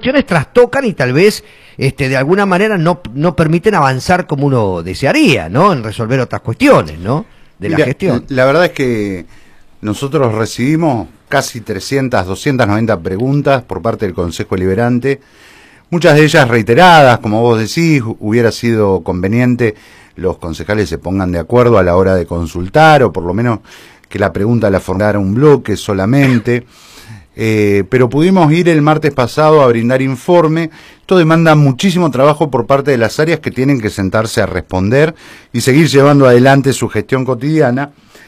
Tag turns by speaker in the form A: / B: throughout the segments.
A: cuestiones trastocan y tal vez de alguna manera no permiten avanzar como uno desearía, ¿no? En resolver otras cuestiones, ¿no? De la gestión.
B: La verdad es que nosotros recibimos casi 290 preguntas por parte del Consejo Deliberante, muchas de ellas reiteradas, como vos decís. Hubiera sido conveniente los concejales se pongan de acuerdo a la hora de consultar, o por lo menos que la pregunta la formara un bloque solamente. Pero pudimos ir el martes pasado a brindar informe. Esto demanda muchísimo trabajo por parte de las áreas que tienen que sentarse a responder y seguir llevando adelante su gestión cotidiana.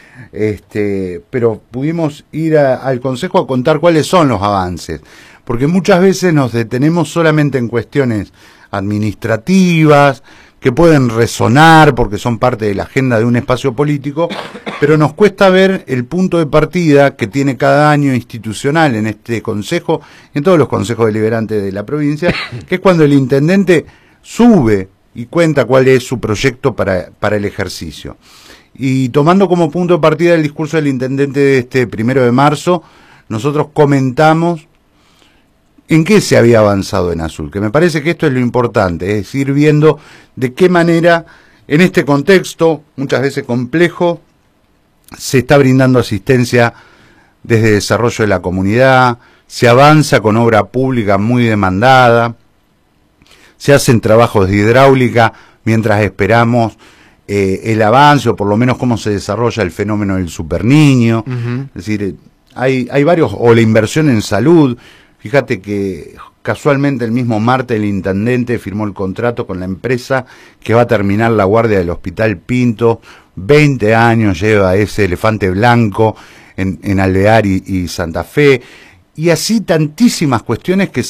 B: Pero pudimos ir al Consejo a contar cuáles son los avances, porque muchas veces nos detenemos solamente en cuestiones administrativas que pueden resonar porque son parte de la agenda de un espacio político, pero nos cuesta ver el punto de partida que tiene cada año institucional en este consejo, en todos los consejos deliberantes de la provincia, que es cuando el intendente sube y cuenta cuál es su proyecto para el ejercicio. Y tomando como punto de partida el discurso del intendente de este 1 de marzo, nosotros comentamos en qué se había avanzado en Azul, que me parece que esto es lo importante, es ir viendo de qué manera en este contexto, muchas veces complejo, se está brindando asistencia desde desarrollo de la comunidad, se avanza con obra pública muy demandada, se hacen trabajos de hidráulica mientras esperamos el avance, o por lo menos cómo se desarrolla el fenómeno del superniño. Es decir, hay varios, o la inversión en salud. Fíjate que casualmente el mismo martes el intendente firmó el contrato con la empresa que va a terminar la guardia del Hospital Pinto. 20 años lleva ese elefante blanco en Alvear y Santa Fe. Y así tantísimas cuestiones que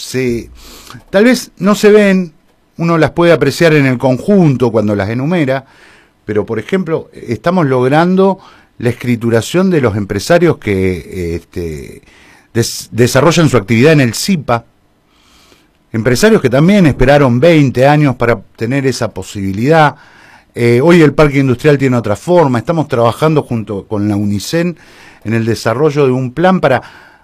B: tal vez no se ven, uno las puede apreciar en el conjunto cuando las enumera, pero por ejemplo estamos logrando la escrituración de los empresarios que desarrollan su actividad en el SIPA, empresarios que también esperaron 20 años para tener esa posibilidad. Hoy el parque industrial tiene otra forma. Estamos trabajando junto con la UNICEN en el desarrollo de un plan para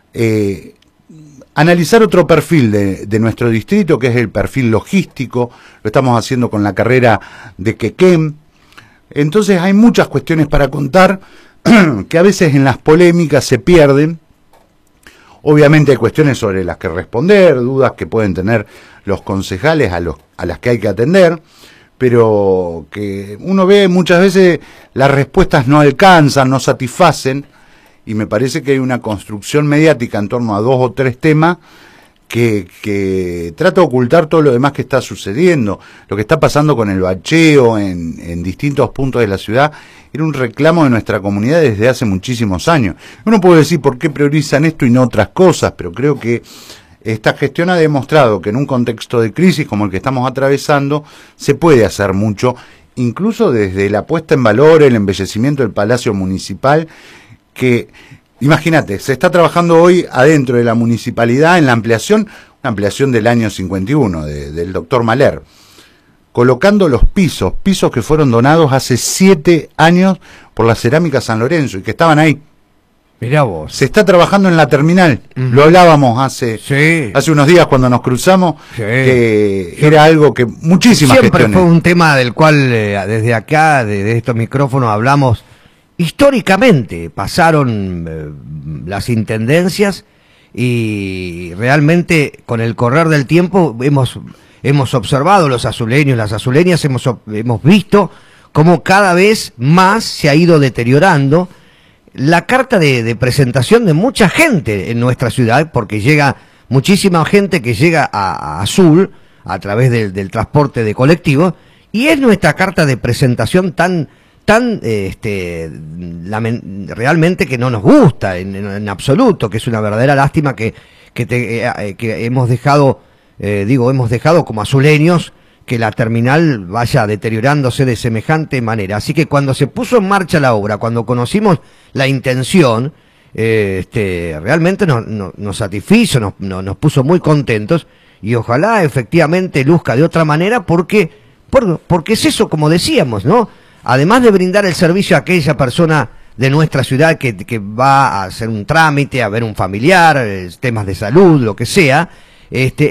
B: analizar otro perfil de nuestro distrito, que es el perfil logístico. Lo estamos haciendo con la carrera de Quequén. Entonces hay muchas cuestiones para contar que a veces en las polémicas se pierden. Obviamente hay cuestiones sobre las que responder, dudas que pueden tener los concejales a las que hay que atender, pero que uno ve muchas veces las respuestas no alcanzan, no satisfacen, y me parece que hay una construcción mediática en torno a 2 o 3 temas que trata de ocultar todo lo demás que está sucediendo. Lo que está pasando con el bacheo en distintos puntos de la ciudad era un reclamo de nuestra comunidad desde hace muchísimos años. Uno puede decir por qué priorizan esto y no otras cosas, pero creo que esta gestión ha demostrado que en un contexto de crisis como el que estamos atravesando se puede hacer mucho, incluso desde la puesta en valor, el embellecimiento del Palacio Municipal, que imagínate, se está trabajando hoy adentro de la municipalidad en la ampliación, una ampliación del año 51 del doctor Mahler, colocando los pisos que fueron donados hace 7 años por la Cerámica San Lorenzo y que estaban ahí.
A: Mirá vos.
B: Se está trabajando en la terminal. Lo hablábamos hace unos días cuando nos cruzamos, que era algo que muchísimas
A: siempre
B: gestiones.
A: Fue un tema del cual desde acá, de estos micrófonos, hablamos. Históricamente pasaron las intendencias y realmente con el correr del tiempo hemos observado, los azuleños, las azuleñas, hemos visto cómo cada vez más se ha ido deteriorando la carta de presentación de mucha gente en nuestra ciudad, porque llega muchísima gente que llega a Azul a través del transporte de colectivos, y es nuestra carta de presentación tan realmente que no nos gusta en absoluto, que es una verdadera lástima que hemos dejado, hemos dejado como azuleños que la terminal vaya deteriorándose de semejante manera. Así que cuando se puso en marcha la obra, cuando conocimos la intención, realmente nos satisfizo, nos puso muy contentos, y ojalá efectivamente luzca de otra manera, porque es eso, como decíamos, ¿no? Además de brindar el servicio a aquella persona de nuestra ciudad que va a hacer un trámite, a ver un familiar, temas de salud, lo que sea, es